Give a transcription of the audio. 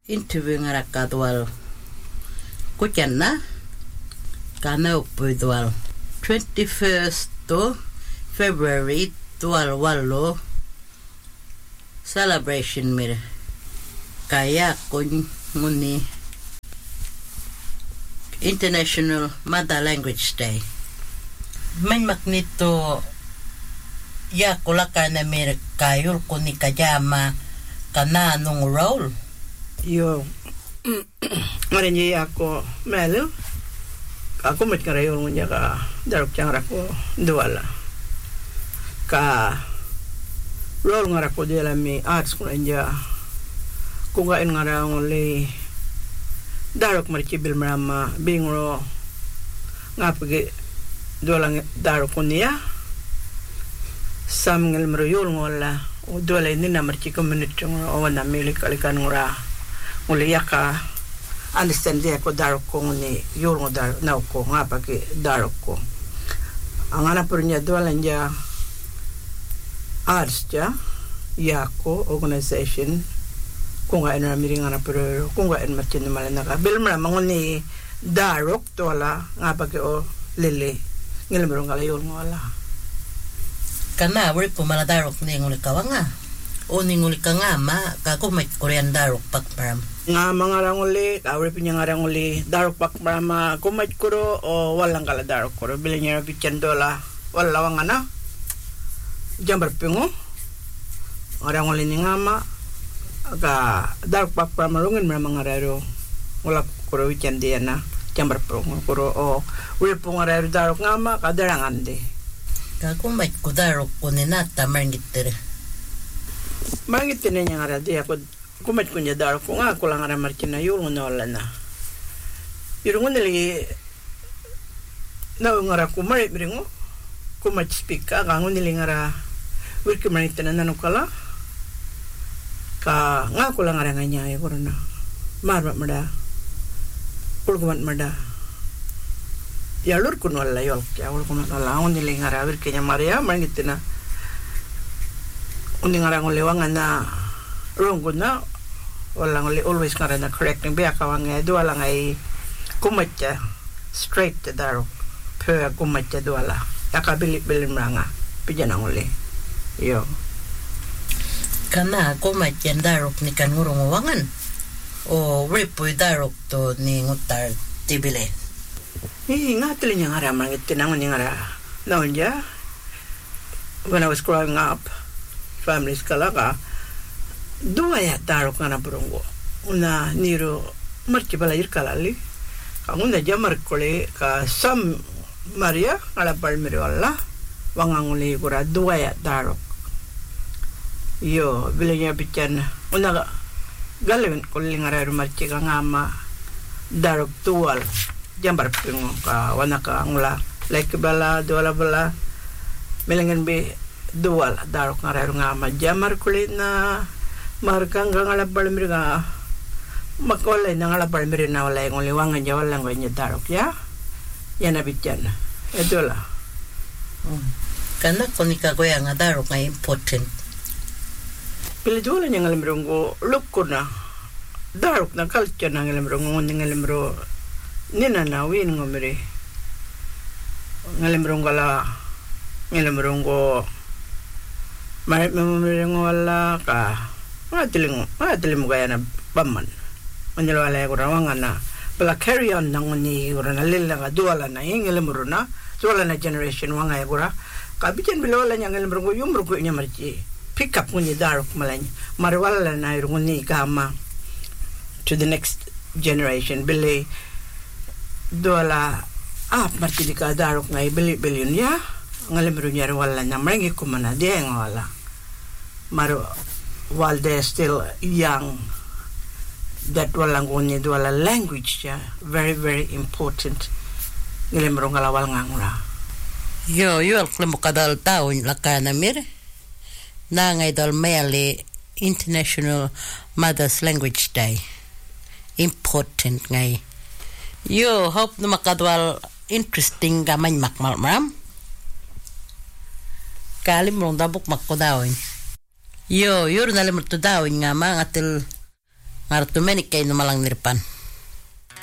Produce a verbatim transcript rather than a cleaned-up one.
interview ngarakka tual kuchanna kana uppu tual twenty-first to February tual wallo celebration mir kaya kun nguni International Mother Language Day man magnito ya kulaka na mir kayul kuni kajama kana nung role yo ngarenye ako melu ako met karayo ngunya ka darok changra ko duala ka role ngara ko dela mi arts ko nja ko ga en ngara ngole darok marchi bil mama bingro ngapge dolang darok ko niya sam ngel mro yol ngola o dola ni na marchi community ngo wana mili kalikan ngora ngole yaka understand dia ko darok ko ni yol ngo dar na ko ngapa ke darok ko angana punya dola nja arts ja yako organization kunga ena miringa na pero kunga en martin malena ka bilmra mangoni darok tola ngapa ke o lele ngilmero ngala yol ngola kana wari po mala darok ni nguli kawanga o ni nguli kangama ka ko may korean darok pakparam nga mga ranguli ka wari pinya nga ranguli darok pakparama ko may kuro o walang kala darok kuro bilinya bichan dola wala wanga na jambar pingo orang ngoli ni ngama ka dark pak pamarungin mga raro wala kuro weekend dia na jambar pingo kuro o wi pong raro dark ngama ka darangan de ka kumait ko darok ko ni nata marngittere marngittere nya ngara dia ko kumait ko nya dark ko nga ko lang ngara markina yul ngola na yurungon nili na ngara ko mari bringo kumait speak ka ngon nili ngara wirke manita na nanukala ka nga ko lang arang anya ay korona marma mada kulkumat mada yalur kun wala yol kya wala kun wala on diling ara wirke nya maria mangita na uning arang lewangan na ronggo na wala ngoli always ngara na correcting be akawang dua lang ay kumatya straight to daro per kumatya duala yakabili bilin mga pidyan ang uli yo kana ko matyan darok ni kan ngurong wangan o ripoy darok to ni ngutar tibile eh ngatli nya ngara mang itinangon nya ngara naonja when I was growing up families kalaka dua ya darok ngana burungo una niro marchi balayir kalali kanguna jamar kole ka sam maria ala palmiri wala wanganguli kura dua ya darok yo bilanya bican una galwen kuling arar marchi ka ngama darok tual jambar pingo ka wana ka ngula like bala dola bala melengen be dual darok arar ngama jamar kulina markang ngala palmiri ka makolay na ngala palmiri na wala nguli wangan ja wala nganya darok ya yana bican etola kana konika ko yang darok nga important Pilijuala niya ngalimrong ko, look ko na, darok na culture na ngalimrong ko, ngalimrong ninanawin ng umiri. Ngalimrong kala, ngalimrong ko, marit mamamiring wala ka, mga tiling, mga tiling mo kaya na paman. Manilawala ko na, na, pala carry on nang uni ko na, lila ka, duwala na, yung ngalimrong na, duwala na generation, mga ko na, kabitan bilawala niya ngalimrong ko, yung mrugo niya marchi. Pick up ngunyi darok malanya marwala na ngunyi kama to the next generation bili dola ah marti di ka darok ngai bili billion ya ngalimro nya wala na maringi kumana dia ngala maro while they're still young that wala ngunyi dola language ya very very important ngalimro ngalawal ngangura yo yo klemo kadal taon lakana mire na ngay dal mayali International Mother's Language Day important ngay yo hope na makadwal interesting gamay makmal maram kalim rong dabuk makkodawin yo yo nalim to dawin nga mga til Ngartu menikkein malang nirpan.